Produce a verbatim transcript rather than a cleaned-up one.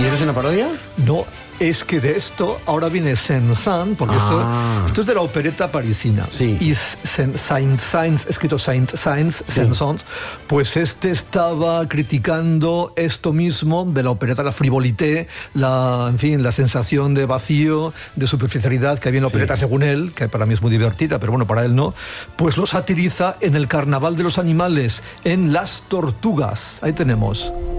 eso es una parodia? No, es que de esto ahora viene Saint-Saëns, porque Ah. eso, esto es de la opereta parisina. Sí. Y Saint-Saëns, escrito Saint-Saëns, Sí. Saint-Saëns, pues este estaba criticando esto mismo de la opereta, la frivolité, la, en fin, la sensación de vacío, de superficialidad que había en la opereta, Sí. según él, que para mí es muy divertida, pero bueno, para él no, pues lo satiriza en el Carnaval de los Animales, en Las Tortugas. Ahí tenemos.